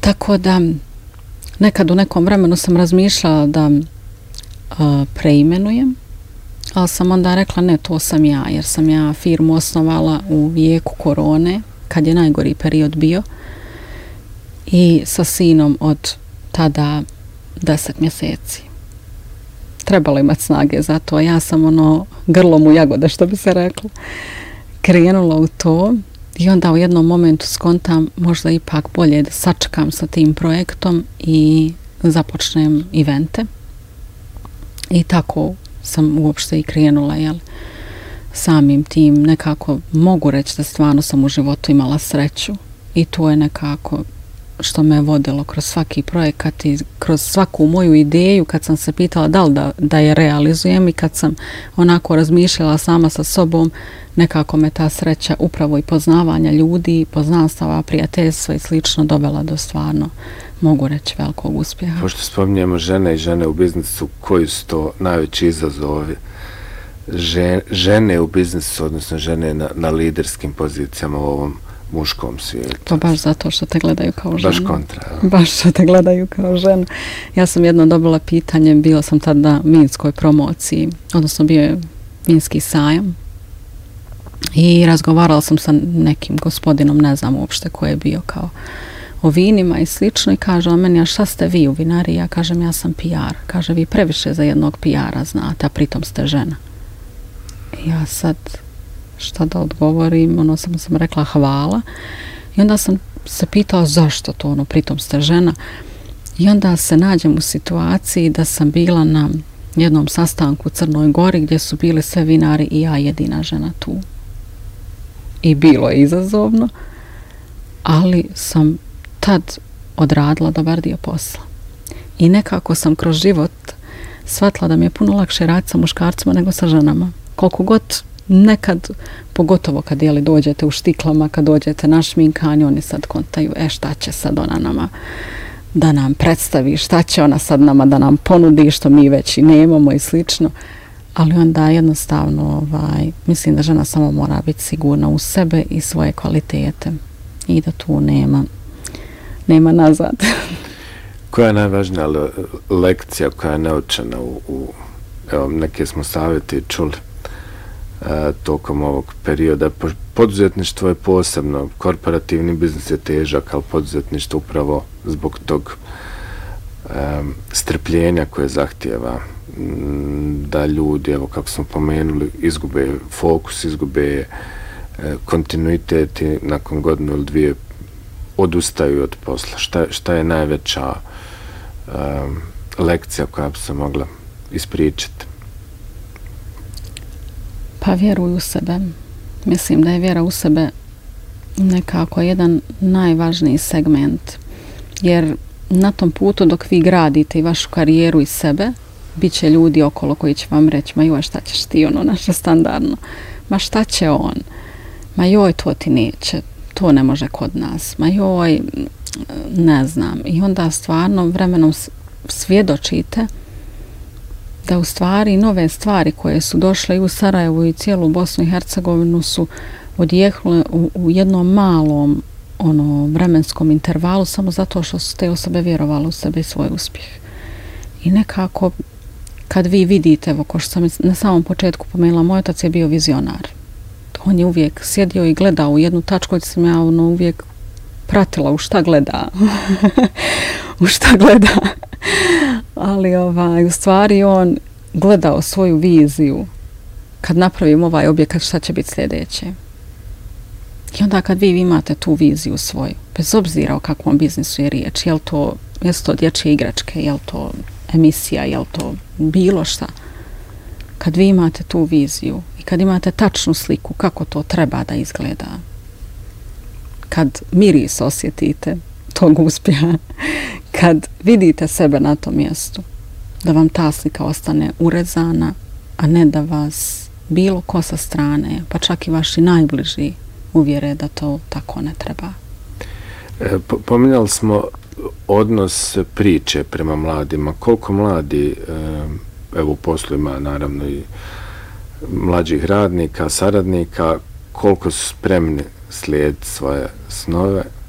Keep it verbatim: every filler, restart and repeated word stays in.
Tako da nekad u nekom vremenu sam razmišljala da a, preimenujem, ali sam onda rekla ne, to sam ja, jer sam ja firmu osnovala u vijeku korone, kad je najgori period bio, i sa sinom od tada deset mjeseci. Trebalo imati snage za to. Ja sam ono grlom u jagode, što bi se reklo, krenula u to i onda u jednom momentu skontam možda ipak bolje da sačekam sa tim projektom i započnem evente. I tako sam uopšte i krenula, jel, samim tim. Nekako mogu reći da stvarno sam u životu imala sreću i to je nekako što me je vodilo kroz svaki projekat i kroz svaku moju ideju kad sam se pitala da li da, da je realizujem i kad sam onako razmišljala sama sa sobom, nekako me ta sreća upravo i poznavanja ljudi, poznanstava, prijateljstva i slično dovela do stvarno, mogu reći, velikog uspjeha. Pošto spominjemo žene i žene u biznisu, koji su to najveći izazovi? Žene u biznisu, odnosno žene na, na liderskim pozicijama u ovom muškom svijetu. Pa baš zato što te gledaju kao ženu. Baš kontra. Baš što te gledaju kao ženu. Ja sam jedno dobila pitanje, bila sam tad na vinskoj promociji, odnosno bio je vinski sajam i razgovarala sam sa nekim gospodinom, ne znam uopšte ko je bio, kao o vinima i slično, i kaže on meni, a šta ste vi u vinariji? Ja kažem, ja sam P R. Kaže, vi previše za jednog P R-a znate, a pritom ste žena. I ja sad šta da odgovorim, ono sam sam rekla hvala i onda sam se pitala zašto to, ono, pritom ste žena, i onda se nađem u situaciji da sam bila na jednom sastanku u Crnoj Gori gdje su bili sve vinari i ja jedina žena tu. I bilo je izazovno, ali sam tad odradila dobar dio posla. I nekako sam kroz život shvatila da mi je puno lakše raditi sa muškarcima nego sa ženama. Koliko god nekad, pogotovo kad jeli dođete u štiklama, kad dođete na šminkanje, oni sad kontaju, e šta će sad ona nama da nam predstavi, šta će ona sad nama da nam ponudi što mi već i nemamo i slično. Ali onda jednostavno ovaj, mislim da žena samo mora biti sigurna u sebe i svoje kvalitete i da tu nema nema nazad. Koja je najvažnija le lekcija koja je naučena u, u evo, neke smo savjeti čuli e, tokom ovog perioda? Poduzetništvo je posebno, korporativni biznis je težak, ali poduzetništvo upravo zbog tog e, strpljenja koje zahtijeva da ljudi, evo kako smo pomenuli, izgube fokus, izgube e, kontinuitet i nakon godinu ili dvije odustaju od posla. Šta, šta je najveća um, lekcija koja bi se mogla ispričati? Pa vjeruj u sebe. Mislim da je vjera u sebe nekako jedan najvažniji segment. Jer na tom putu dok vi gradite i vašu karijeru i sebe, bit će ljudi okolo koji će vam reći, ma joj, šta ćeš ti, ono naše standardno. Ma šta će on? Ma joj, to ti neće. To ne može kod nas. Ma joj, ne znam. I onda stvarno vremenom svjedočite da u stvari nove stvari koje su došle i u Sarajevu i cijelu Bosnu i Hercegovinu su odjeknule u, u jednom malom ono, vremenskom intervalu samo zato što su te osobe vjerovale u sebe i svoj uspjeh. I nekako kad vi vidite, evo ko što sam na samom početku pomenula, moj otac je bio vizionar. On je uvijek sjedio i gledao u jednu tačku, gdje sam ja ono uvijek pratila u šta gleda. u šta gleda. Ali ovaj, u stvari on gledao svoju viziju. Kad napravim ovaj objekat, šta će biti sljedeće? I onda kad vi imate tu viziju svoju, bez obzira o kakvom biznisu je riječ, je li to, je li to dječje igračke, je li to emisija, je li to bilo šta, kad vi imate tu viziju i kad imate tačnu sliku kako to treba da izgleda, kad miris osjetite tog uspjeha, kad vidite sebe na tom mjestu, da vam ta slika ostane urezana, a ne da vas bilo ko sa strane, pa čak i vaši najbliži, uvjere da to tako ne treba. E, po, pominjali smo odnos priče prema mladima. Koliko mladi, e, evo u poslu ima naravno i mlađih radnika, saradnika, koliko su spremni slijediti svoje snove,